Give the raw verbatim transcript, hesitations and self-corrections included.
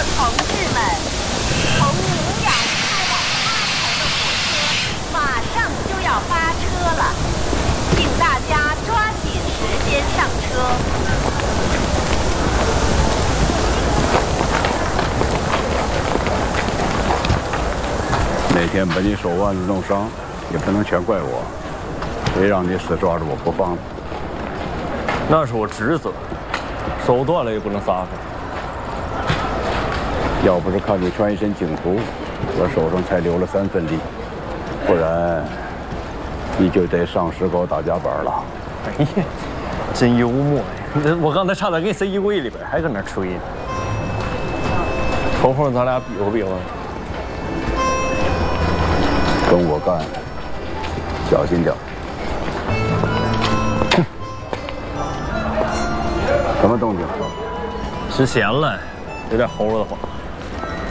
同志们，从宁阳开往阿城的火车马上就要发车了，请大家抓紧时间上车。 那天把你手腕子弄伤，也不能全怪我，谁让你死抓着我不放？ 那是我职责，手断了也不能撒开。 要不是看你穿一身警服，我手上才留了三分力，不然你就得上石膏打夹板了。 哎呀，真幽默呀！我刚才差点给你塞衣柜里边，还搁那吹呢。抽空咱俩比划比划。 跟我干，小心点。哼，什么动静？ 吃咸了，有点齁的慌。